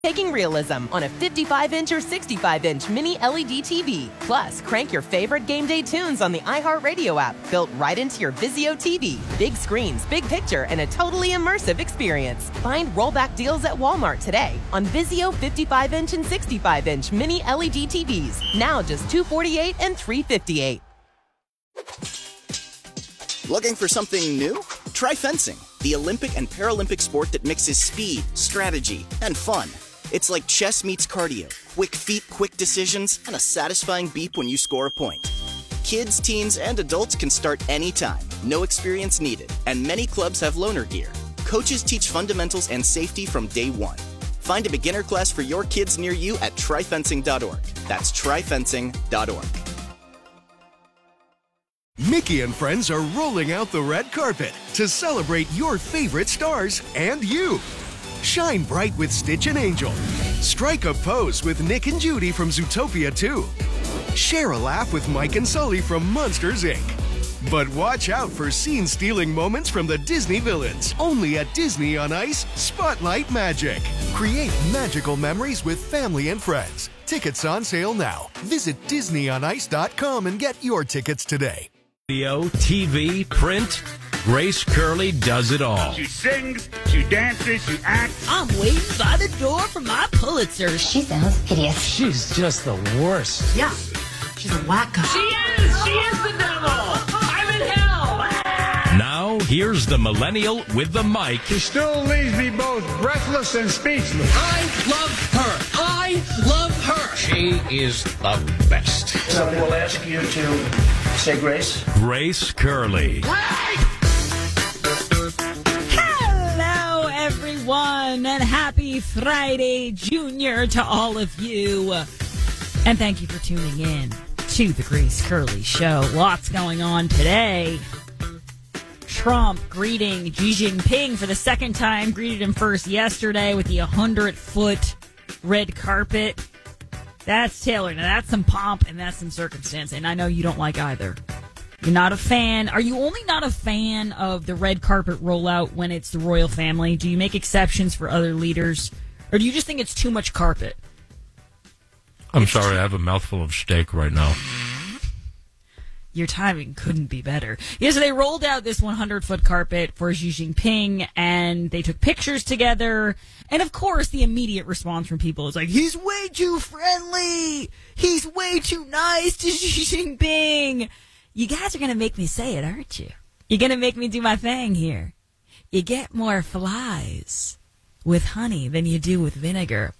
Taking realism on a 55-inch or 65-inch mini LED TV. Plus, crank your favorite game day tunes on the iHeartRadio app, built right into your Vizio TV. Big screens, big picture, and a totally immersive experience. Find rollback deals at Walmart today on Vizio 55-inch and 65-inch mini LED TVs. Now just $248 and $358. Looking for something new? Try fencing, the Olympic and Paralympic sport that mixes speed, strategy, and fun. It's like chess meets cardio, quick feet, quick decisions, and a satisfying beep when you score a point. Kids, teens, and adults can start anytime, no experience needed, and many clubs have loaner gear. Coaches teach fundamentals and safety from day one. Find a beginner class for your kids near you at tryfencing.org. That's tryfencing.org. Mickey and friends are rolling out the red carpet to celebrate your favorite stars and you. Shine bright with Stitch and Angel. Strike a pose with Nick and Judy from Zootopia 2. Share a laugh with Mike and Sully from Monsters, Inc. But watch out for scene-stealing moments from the Disney villains. Only at Disney on Ice Spotlight Magic. Create magical memories with family and friends. Tickets on sale now. Visit DisneyOnIce.com and get your tickets today. Radio, TV, print, Grace Curley does it all. She sings, she dances, she acts. I'm waiting by the door for my Pulitzer. She sounds hideous. She's just the worst. Yeah, she's a wacko. She is the devil. I'm in hell. Now, here's the millennial with the mic. She still leaves me both breathless and speechless. I love her. I love her. She is the best. So we'll ask you to say grace. Grace Curley. Hello, everyone, and happy Friday, Junior, to all of you. And thank you for tuning in to the Grace Curley Show. Lots going on today. Trump greeting Xi Jinping for the second time. Greeted him first yesterday with the 100-foot red carpet. That's Taylor. Now, that's some pomp and that's some circumstance, and I know you don't like either. You're not a fan. Are you only not a fan of the red carpet rollout when it's the royal family? Do you make exceptions for other leaders? Or do you just think it's too much carpet? I'm sorry, I have a mouthful of steak right now. Your timing couldn't be better. Yeah, so they rolled out this 100-foot carpet for Xi Jinping, and they took pictures together. And, of course, the immediate response from people is like, he's way too friendly. He's way too nice to Xi Jinping. You guys are going to make me say it, aren't you? You're going to make me do my thing here. You get more flies with honey than you do with vinegar.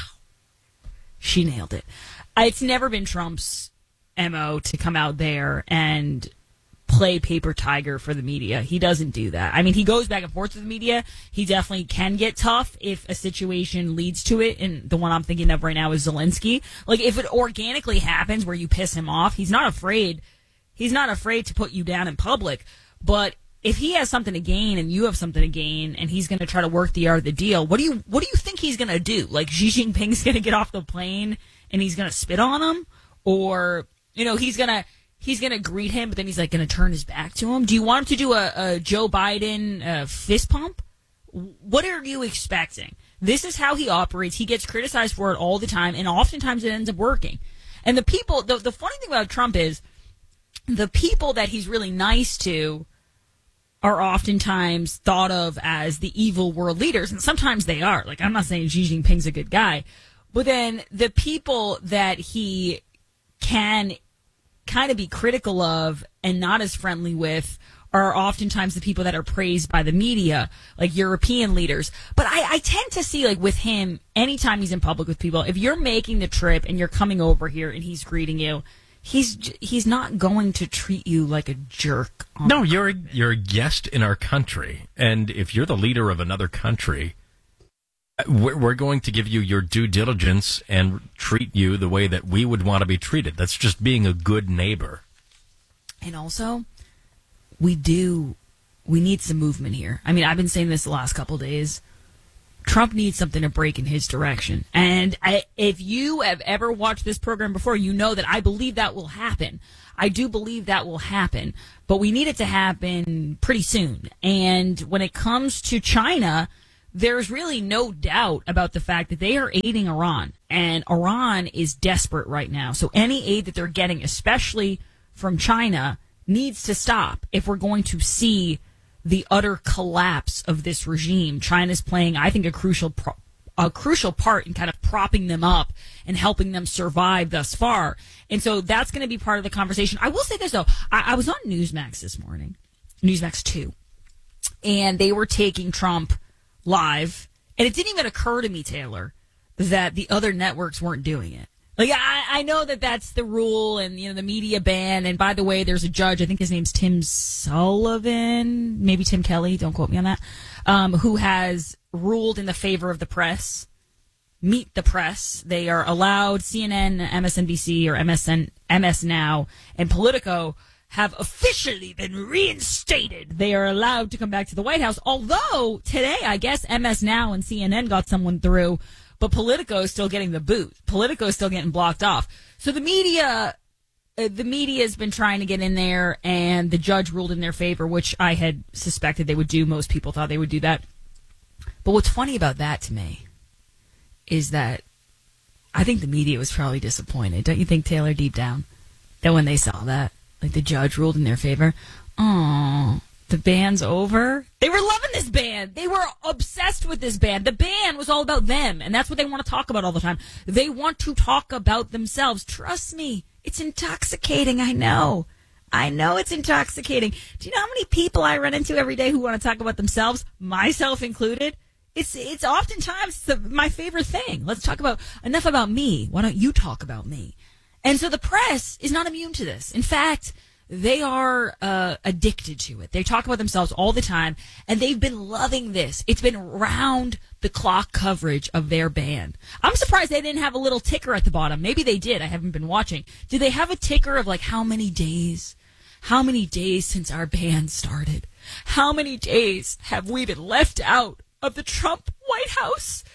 She nailed it. It's never been Trump's MO to come out there and play paper tiger for the media. He doesn't do that. I mean, he goes back and forth with the media. He definitely can get tough if a situation leads to it. And the one I'm thinking of right now is Zelensky. Like, if it organically happens where you piss him off, he's not afraid. He's not afraid to put you down in public. But if he has something to gain and you have something to gain and he's going to try to work the art of the deal, what do you think he's going to do? Like, Xi Jinping's going to get off the plane and he's going to spit on him? Or, you know, he's going to greet him, but then he's like going to turn his back to him? Do you want him to do a Joe Biden fist pump? What are you expecting? This is how he operates. He gets criticized for it all the time, and oftentimes it ends up working. And the people, the funny thing about Trump is the people that he's really nice to are oftentimes thought of as the evil world leaders, and sometimes they are. Like, I'm not saying Xi Jinping's a good guy, but then the people that he can kind of be critical of and not as friendly with are oftentimes the people that are praised by the media, like European leaders. But I tend to see, like, with him, anytime he's in public with people, if you're making the trip and you're coming over here and he's greeting you, he's not going to treat you like a jerk. No, you're a guest in our country, and if you're the leader of another country, we're going to give you your due diligence and treat you the way that we would want to be treated. That's just being a good neighbor. And also, we need some movement here. I mean, I've been saying this the last couple of days. Trump needs something to break in his direction. And if you have ever watched this program before, you know that I believe that will happen. I do believe that will happen. But we need it to happen pretty soon. And when it comes to China, there's really no doubt about the fact that they are aiding Iran, and Iran is desperate right now. So any aid that they're getting, especially from China, needs to stop if we're going to see the utter collapse of this regime. China's playing, I think, a crucial part in kind of propping them up and helping them survive thus far. And so that's going to be part of the conversation. I will say this, though. I was on Newsmax this morning, Newsmax 2, and they were taking Trump live, and it didn't even occur to me, Taylor, that the other networks weren't doing it. Like, I know that that's the rule, and, you know, the media ban, and by the way, there's a judge, I think his name's Tim Sullivan, maybe Tim Kelly, don't quote me on that, who has ruled in the favor of the press. Meet the press. They are allowed, CNN, MSNBC, or MS Now, and Politico have officially been reinstated. They are allowed to come back to the White House, although today, I guess, MS Now and CNN got someone through, but Politico is still getting the boot. Politico is still getting blocked off. So the media has been trying to get in there, and the judge ruled in their favor, which I had suspected they would do. Most people thought they would do that. But what's funny about that to me is that I think the media was probably disappointed. Don't you think, Taylor, deep down, that when they saw that, like the judge ruled in their favor, oh, the band's over? They were loving this band. They were obsessed with this band. The band was all about them, and that's what they want to talk about all the time. They want to talk about themselves. Trust me, it's intoxicating. I know it's intoxicating. Do you know how many people I run into every day who want to talk about themselves, myself included? It's oftentimes my favorite thing. Let's talk about enough about me. Why don't you talk about me? And so the press is not immune to this. In fact, they are addicted to it. They talk about themselves all the time, and they've been loving this. It's been round-the-clock coverage of their band. I'm surprised they didn't have a little ticker at the bottom. Maybe they did. I haven't been watching. Did they have a ticker of, like, how many days? How many days since our band started? How many days have we been left out of the Trump White House?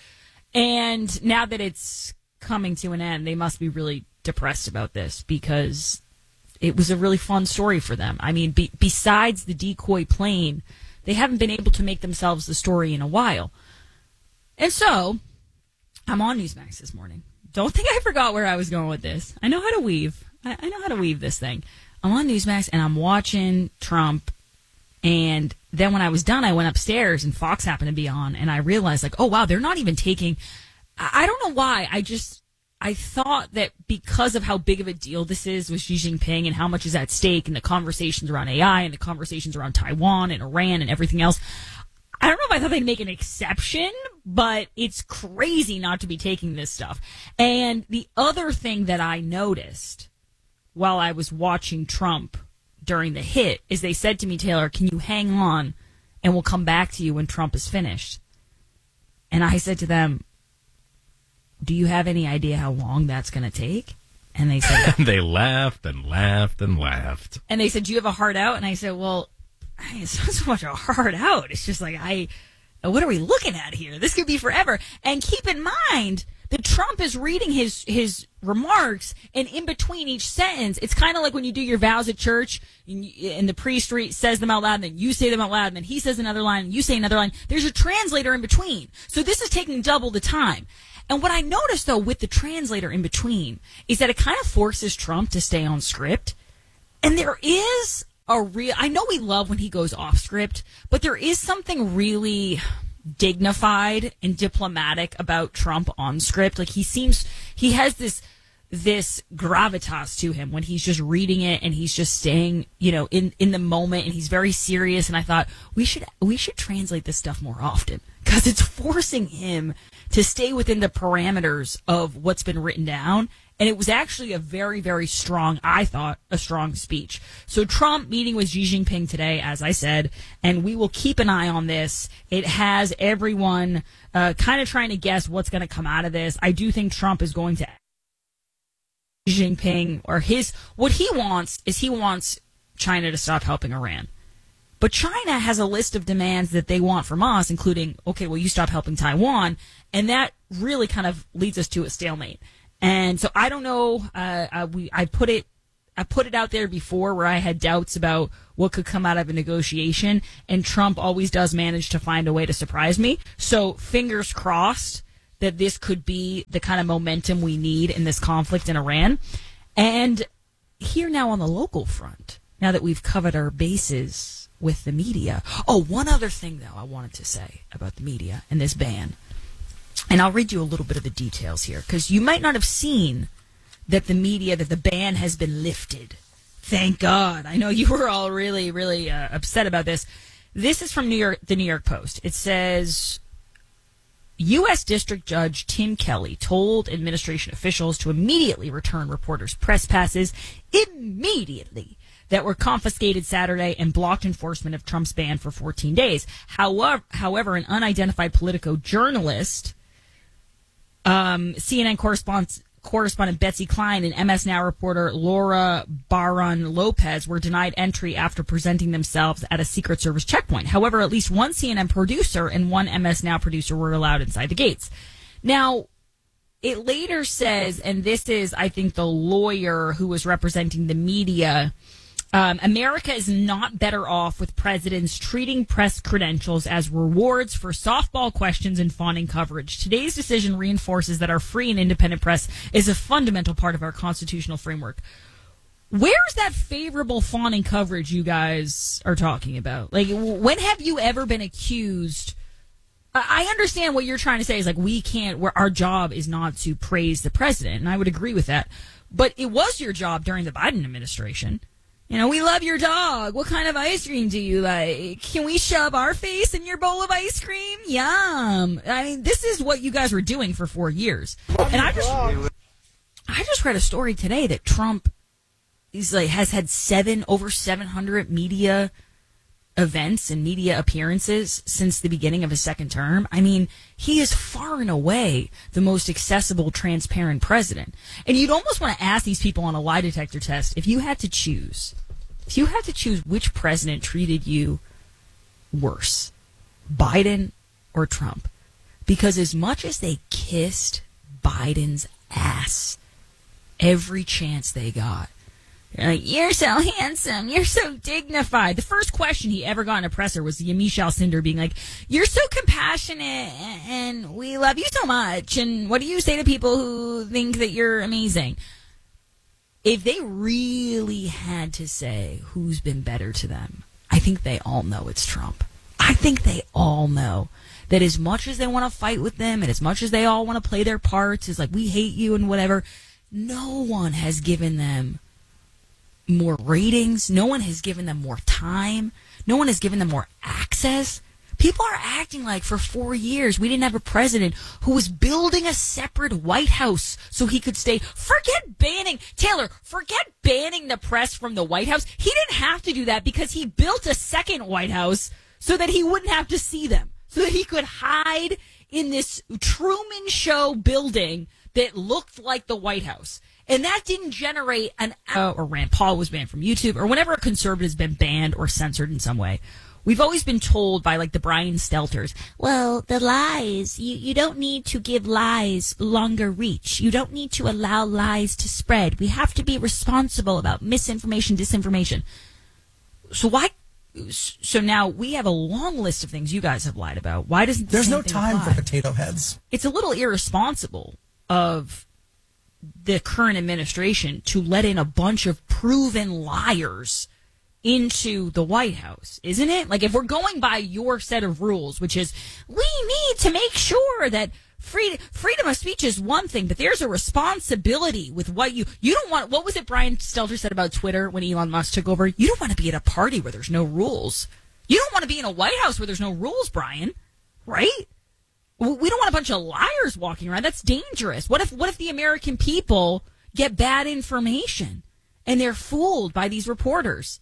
And now that it's coming to an end, they must be really depressed about this, because it was a really fun story for them. I mean, besides the decoy plane, they haven't been able to make themselves the story in a while. And so, I'm on Newsmax this morning. Don't think I forgot where I was going with this. I know how to weave. I know how to weave this thing. I'm on Newsmax, and I'm watching Trump, and then when I was done, I went upstairs, and Fox happened to be on, and I realized, like, oh, wow, they're not even taking... I don't know why. I thought that because of how big of a deal this is with Xi Jinping and how much is at stake and the conversations around AI and the conversations around Taiwan and Iran and everything else, I don't know if I thought they'd make an exception, but it's crazy not to be taking this stuff. And the other thing that I noticed while I was watching Trump during the hit is they said to me, Taylor, can you hang on and we'll come back to you when Trump is finished? And I said to them, do you have any idea how long that's going to take? And they said... They laughed and laughed and laughed. And they said, do you have a heart out? And I said, well, it's not so much a heart out. It's just like, what are we looking at here? This could be forever. And keep in mind that Trump is reading his remarks, and in between each sentence, it's kind of like when you do your vows at church, and the priest says them out loud, and then you say them out loud, and then he says another line, and you say another line. There's a translator in between. So this is taking double the time. And what I noticed, though, with the translator in between is that it kind of forces Trump to stay on script. And there is I know we love when he goes off script, but there is something really dignified and diplomatic about Trump on script. Like, he has this gravitas to him when he's just reading it and he's just staying, in the moment, and he's very serious. And I thought we should translate this stuff more often, because it's forcing him to stay within the parameters of what's been written down. And it was actually a very, very strong, I thought, a strong speech. So Trump meeting with Xi Jinping today, as I said, and we will keep an eye on this. It has everyone kind of trying to guess what's going to come out of this. I do think Trump is going to Xi Jinping, or what he wants China to stop helping Iran. But China has a list of demands that they want from us, including, okay, well, you stop helping Taiwan. And that really kind of leads us to a stalemate. And so I don't know. I put it I put it out there before where I had doubts about what could come out of a negotiation, and Trump always does manage to find a way to surprise me. So fingers crossed that this could be the kind of momentum we need in this conflict in Iran. And here now on the local front, now that we've covered our bases with the media. Oh, one other thing, though, I wanted to say about the media and this ban. And I'll read you a little bit of the details here, because you might not have seen that the ban has been lifted. Thank God. I know you were all really, really upset about this. This is from the New York Post. It says, U.S. District Judge Tim Kelly told administration officials to immediately return reporters' press passes immediately that were confiscated Saturday and blocked enforcement of Trump's ban for 14 days. However, an unidentified Politico journalist, CNN correspondent Betsy Klein and MS Now reporter Laura Barron Lopez were denied entry after presenting themselves at a Secret Service checkpoint. However, at least one CNN producer and one MS Now producer were allowed inside the gates. Now, it later says, and this is, I think, the lawyer who was representing the media, America is not better off with presidents treating press credentials as rewards for softball questions and fawning coverage. Today's decision reinforces that our free and independent press is a fundamental part of our constitutional framework. Where's that favorable fawning coverage you guys are talking about? Like, when have you ever been accused? I understand what you're trying to say is like, we can't, where our job is not to praise the president, and I would agree with that. But it was your job during the Biden administration. You know, we love your dog. What kind of ice cream do you like? Can we shove our face in your bowl of ice cream? Yum. I mean, this is what you guys were doing for 4 years. And I just read a story today that Trump has had over 700 media events and media appearances since the beginning of his second term. I mean, he is far and away the most accessible, transparent president. And you'd almost want to ask these people on a lie detector test, if you had to choose which president treated you worse, Biden or Trump. Because as much as they kissed Biden's ass every chance they got, they're like, you're so handsome. You're so dignified. The first question he ever got in a presser was Yamiche Alcindor being like, you're so compassionate and we love you so much. And what do you say to people who think that you're amazing? If they really had to say who's been better to them, I think they all know it's Trump. I think they all know that as much as they want to fight with them and as much as they all want to play their parts, is like, we hate you and whatever, no one has given them more ratings. No one has given them more time. No one has given them more access. People are acting like for 4 years we didn't have a president who was building a separate White House so he could stay. Forget banning the press from the White House. He didn't have to do that because he built a second White House so that he wouldn't have to see them, so that he could hide in this Truman Show building that looked like the White House. And that didn't generate or Rand Paul was banned from YouTube, or whenever a conservative has been banned or censored in some way. We've always been told by like the Brian Stelters, well, the lies, you don't need to give lies longer reach. You don't need to allow lies to spread. We have to be responsible about misinformation, disinformation. So now we have a long list of things you guys have lied about. Why doesn't there's no time for potato heads? It's a little irresponsible of the current administration to let in a bunch of proven liars into the White House, isn't it? Like, if we're going by your set of rules, which is we need to make sure that freedom of speech is one thing, but there's a responsibility with what you don't want. What was it Brian Stelter said about Twitter when Elon Musk took over? You don't want to be at a party where there's no rules. You don't want to be in a White House where there's no rules, Brian, right? We don't want a bunch of liars walking around. That's dangerous. What if the American people get bad information and they're fooled by these reporters?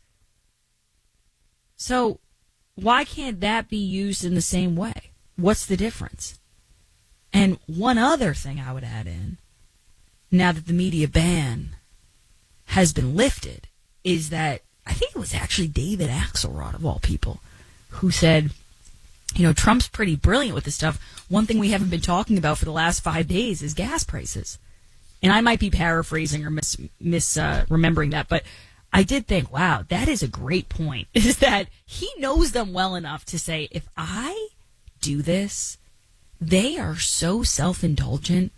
So why can't that be used in the same way? What's the difference? And one other thing I would add in, now that the media ban has been lifted, is that I think it was actually David Axelrod, of all people, who said, you know, Trump's pretty brilliant with this stuff. One thing we haven't been talking about for the last 5 days is gas prices. And I might be paraphrasing or remembering that, but I did think, wow, that is a great point, is that he knows them well enough to say, if I do this, they are so self-indulgent